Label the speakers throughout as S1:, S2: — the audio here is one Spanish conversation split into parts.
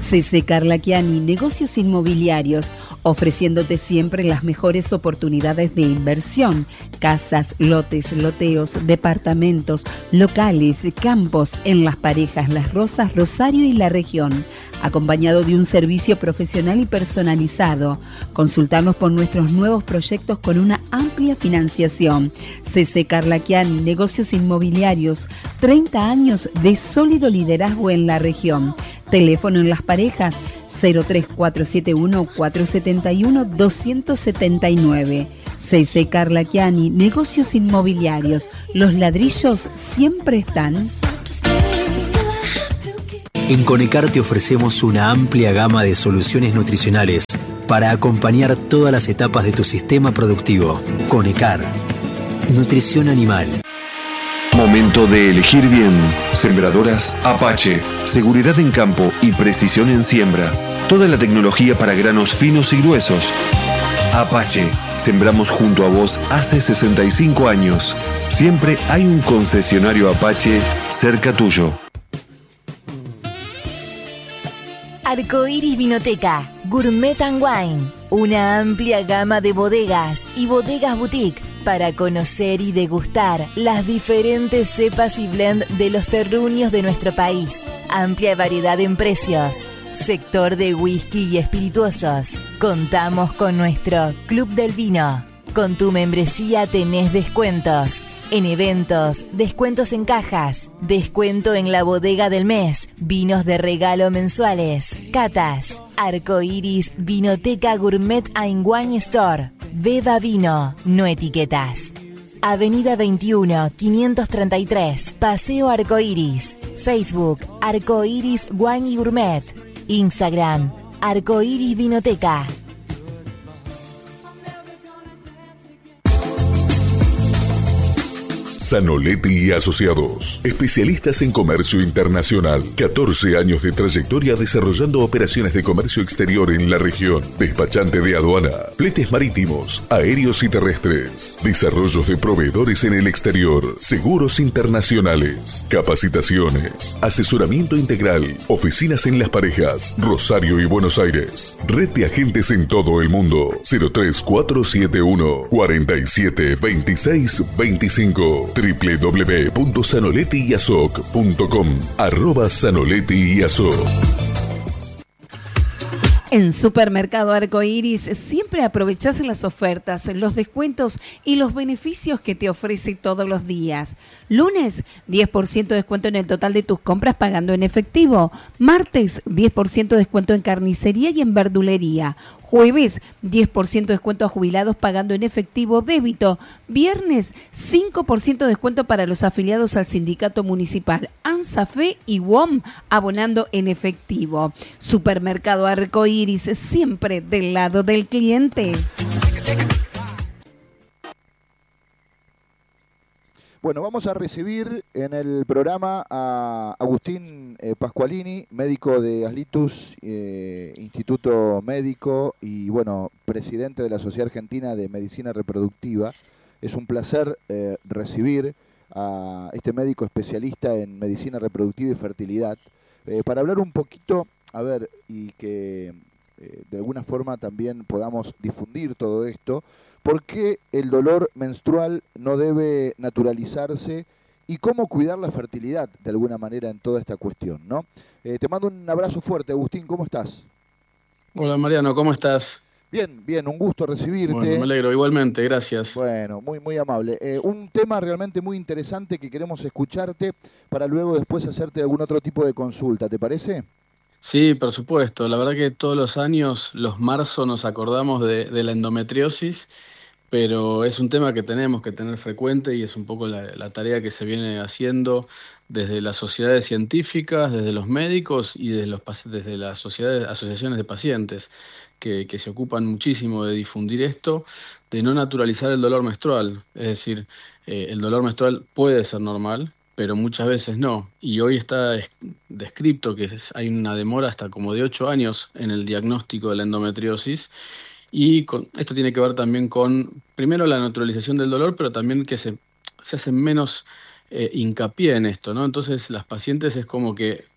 S1: CC Carlaquiani, negocios inmobiliarios, ofreciéndote siempre las mejores oportunidades de inversión, casas, lotes, loteos, departamentos, locales, campos en Las Parejas, Las Rosas, Rosario y la región, acompañado de un servicio profesional y personalizado. Consultamos por nuestros nuevos proyectos con una amplia financiación. CC Carlaquiani, negocios inmobiliarios, 30 años de sólido liderazgo en la región. Teléfono en Las Parejas 03471 471 279. CC Carlaquiani, negocios inmobiliarios. Los ladrillos siempre están.
S2: En Conecar te ofrecemos una amplia gama de soluciones nutricionales para acompañar todas las etapas de tu sistema productivo. Conecar, nutrición animal.
S3: Momento de elegir bien. Sembradoras Apache. Seguridad en campo y precisión en siembra. Toda la tecnología para granos finos y gruesos. Apache. Sembramos junto a vos hace 65 años. Siempre hay un concesionario Apache cerca tuyo.
S4: Arcoiris Vinoteca, Gourmet and Wine, una amplia gama de bodegas y bodegas boutique para conocer y degustar las diferentes cepas y blend de los terruños de nuestro país. Amplia variedad en precios. Sector de whisky y espirituosos. Contamos con nuestro Club del Vino. Con tu membresía tenés descuentos. En eventos, descuentos en cajas, descuento en la bodega del mes, vinos de regalo mensuales, catas, Arcoiris Vinoteca Gourmet and Wine Store. Beba vino, no etiquetas. Avenida 21, 533, Paseo Arcoiris. Facebook, Arcoiris Wine y Gourmet. Instagram, Arcoiris Vinoteca.
S5: Zanoletti y Asociados, especialistas en comercio internacional. 14 años de trayectoria desarrollando operaciones de comercio exterior en la región. Despachante de aduana, fletes marítimos, aéreos y terrestres. Desarrollos de proveedores en el exterior. Seguros internacionales. Capacitaciones. Asesoramiento integral. Oficinas en Las Parejas, Rosario y Buenos Aires. Red de agentes en todo el mundo. 03471 47 26 25. www.zanolettiyasoc.com @zanolettiyasoc.
S1: En Supermercado Arcoiris siempre aprovechás las ofertas, los descuentos y los beneficios que te ofrece todos los días. Lunes, 10% de descuento en el total de tus compras pagando en efectivo. Martes, 10% de descuento en carnicería y en verdulería. Jueves, 10% de descuento a jubilados pagando en efectivo débito. Viernes, 5% de descuento para los afiliados al sindicato municipal ANSAFE y WOM abonando en efectivo. Supermercado Arcoiris, siempre del lado del cliente.
S6: Bueno, vamos a recibir en el programa a Agustín Pascualini, médico de Aslitus, Instituto Médico y, bueno, presidente de la Sociedad Argentina de Medicina Reproductiva. Es un placer recibir a este médico especialista en medicina reproductiva y fertilidad para hablar un poquito, y que de alguna forma también podamos difundir todo esto. ¿Por qué el dolor menstrual no debe naturalizarse y cómo cuidar la fertilidad de alguna manera en toda esta cuestión, ¿no? Te mando un abrazo fuerte, Agustín, ¿cómo estás?
S7: Hola Mariano, ¿cómo estás?
S6: Bien, un gusto recibirte.
S7: Bueno, me alegro, igualmente, gracias.
S6: Bueno, muy amable. Un tema realmente muy interesante que queremos escucharte para luego después hacerte algún otro tipo de consulta, ¿te parece?
S7: Sí, por supuesto. La verdad que todos los años, los marzo, nos acordamos de la endometriosis, pero es un tema que tenemos que tener frecuente y es un poco la tarea que se viene haciendo desde las sociedades científicas, desde los médicos y desde las asociaciones de pacientes que se ocupan muchísimo de difundir esto, de no naturalizar el dolor menstrual. Es decir, el dolor menstrual puede ser normal, pero muchas veces no. Y hoy está descrito que hay una demora hasta como de 8 años en el diagnóstico de la endometriosis. Y esto tiene que ver también con, primero, la naturalización del dolor, pero también que se hace menos hincapié en esto, ¿no? Entonces las pacientes es como que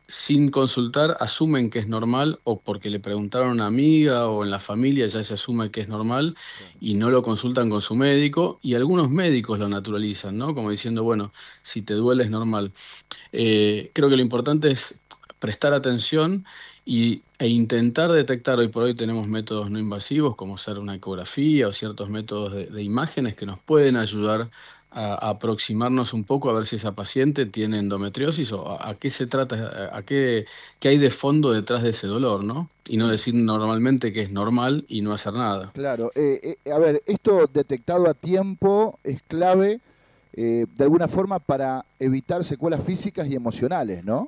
S7: sin consultar asumen que es normal, o porque le preguntaron a una amiga o en la familia ya se asume que es normal y no lo consultan con su médico, y algunos médicos lo naturalizan, ¿no? Como diciendo, bueno, si te duele es normal. Creo que lo importante es prestar atención e intentar detectar. Hoy por hoy tenemos métodos no invasivos como ser una ecografía o ciertos métodos de imágenes que nos pueden ayudar a aproximarnos un poco a ver si esa paciente tiene endometriosis o a qué se trata, qué hay de fondo detrás de ese dolor, ¿no? Y no decir normalmente que es normal y no hacer nada.
S6: Claro, a ver, esto detectado a tiempo es clave de alguna forma para evitar secuelas físicas y emocionales, ¿no?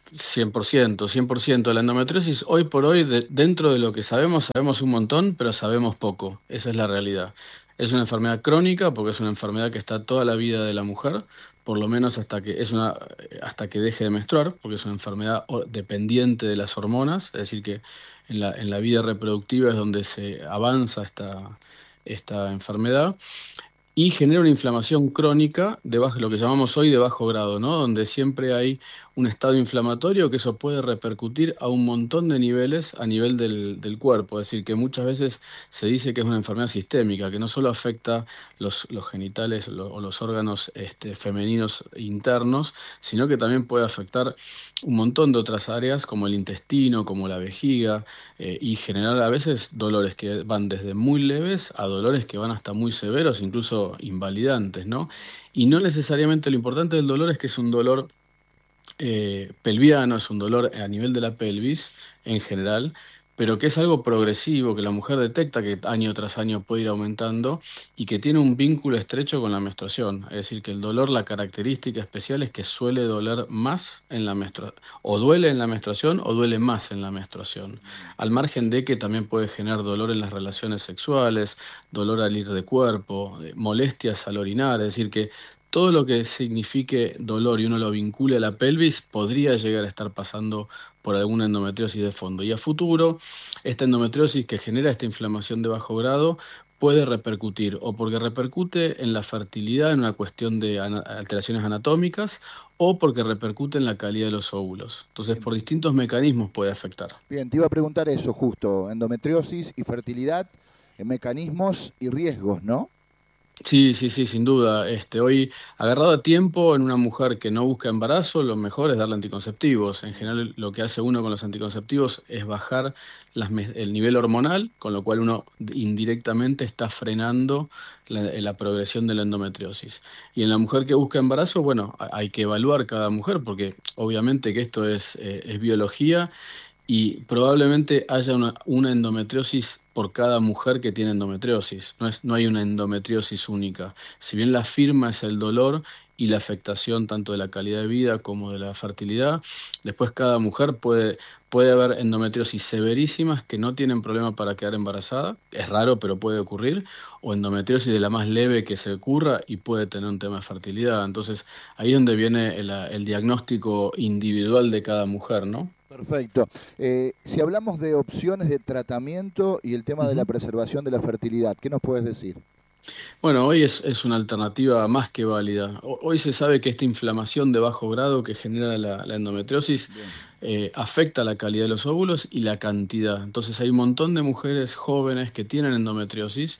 S7: 100%, 100%. La endometriosis hoy por hoy, dentro de lo que sabemos un montón, pero sabemos poco. Esa es la realidad. Es una enfermedad crónica porque es una enfermedad que está toda la vida de la mujer, por lo menos hasta que deje de menstruar, porque es una enfermedad dependiente de las hormonas, es decir que en la vida reproductiva es donde se avanza esta enfermedad. Y genera una inflamación crónica de lo que llamamos hoy de bajo grado, ¿no? Donde siempre hay un estado inflamatorio que eso puede repercutir a un montón de niveles a nivel del cuerpo. Es decir, que muchas veces se dice que es una enfermedad sistémica, que no solo afecta los genitales o los órganos femeninos internos, sino que también puede afectar un montón de otras áreas como el intestino, como la vejiga, y generar a veces dolores que van desde muy leves a dolores que van hasta muy severos, incluso invalidantes, ¿no? Y no necesariamente lo importante del dolor es que es un dolor pelviano, es un dolor a nivel de la pelvis en general, pero que es algo progresivo, que la mujer detecta que año tras año puede ir aumentando y que tiene un vínculo estrecho con la menstruación. Es decir, que el dolor, la característica especial es que suele doler más en la menstruación, o duele en la menstruación o duele más en la menstruación, al margen de que también puede generar dolor en las relaciones sexuales, dolor al ir de cuerpo, molestias al orinar, es decir, que todo lo que signifique dolor y uno lo vincule a la pelvis podría llegar a estar pasando por alguna endometriosis de fondo. Y a futuro, esta endometriosis que genera esta inflamación de bajo grado puede repercutir o porque repercute en la fertilidad, en una cuestión de alteraciones anatómicas, o porque repercute en la calidad de los óvulos. Entonces, por distintos mecanismos puede afectar.
S6: Bien, te iba a preguntar eso justo, endometriosis y fertilidad, mecanismos y riesgos, ¿no?
S7: Sí, sí, sí, sin duda. Hoy, agarrado a tiempo en una mujer que no busca embarazo, lo mejor es darle anticonceptivos. En general, lo que hace uno con los anticonceptivos es bajar el nivel hormonal, con lo cual uno indirectamente está frenando la progresión de la endometriosis. Y en la mujer que busca embarazo, bueno, hay que evaluar cada mujer, porque obviamente que esto es biología y probablemente haya una endometriosis por cada mujer que tiene endometriosis. No hay una endometriosis única. Si bien la firma es el dolor y la afectación tanto de la calidad de vida como de la fertilidad, después cada mujer puede haber endometriosis severísimas que no tienen problema para quedar embarazada. Es raro, pero puede ocurrir. O endometriosis de la más leve que se ocurra y puede tener un tema de fertilidad. Entonces, ahí es donde viene el diagnóstico individual de cada mujer, ¿no?
S6: Perfecto. Si hablamos de opciones de tratamiento y el tema de la preservación de la fertilidad, ¿qué nos puedes decir?
S7: Bueno, hoy es una alternativa más que válida. Hoy se sabe que esta inflamación de bajo grado que genera la endometriosis afecta la calidad de los óvulos y la cantidad. Entonces hay un montón de mujeres jóvenes que tienen endometriosis,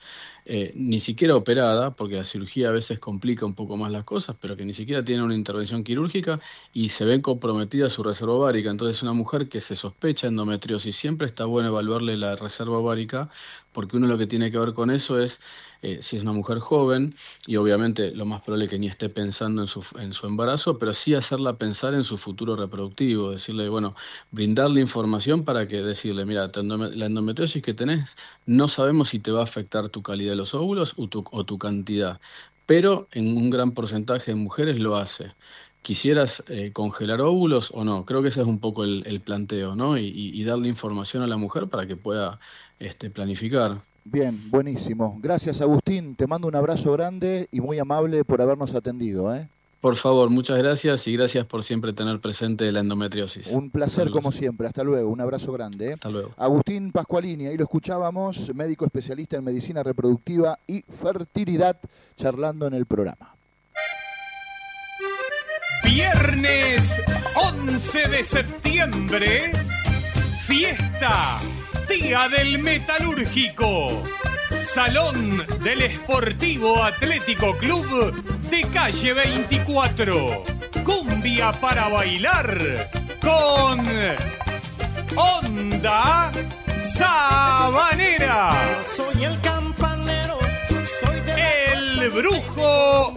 S7: ni siquiera operada, porque la cirugía a veces complica un poco más las cosas, pero que ni siquiera tienen una intervención quirúrgica y se ven comprometidas su reserva ovárica. Entonces una mujer que se sospecha endometriosis, siempre está bueno evaluarle la reserva ovárica, porque uno lo que tiene que ver con eso es si es una mujer joven, y obviamente lo más probable es que ni esté pensando en su embarazo, pero sí hacerla pensar en su futuro reproductivo, decirle, bueno, brindarle información para que decirle, mira, la endometriosis que tenés, no sabemos si te va a afectar tu calidad de los óvulos o tu cantidad, pero en un gran porcentaje de mujeres lo hace. ¿Quisieras congelar óvulos o no? Creo que ese es un poco el planteo, ¿no? Y darle información a la mujer para que pueda planificar.
S6: Bien, buenísimo. Gracias, Agustín. Te mando un abrazo grande y muy amable por habernos atendido, ¿eh?
S7: Por favor, muchas gracias y gracias por siempre tener presente la endometriosis.
S6: Un placer como siempre. Hasta luego. Un abrazo grande, ¿eh?
S7: Hasta luego.
S6: Agustín Pasqualini, ahí lo escuchábamos, médico especialista en medicina reproductiva y fertilidad, charlando en el programa.
S8: Viernes 11 de septiembre, fiesta, Día del Metalúrgico, Salón del Esportivo Atlético Club de calle 24. Cumbia para bailar con Onda Sa.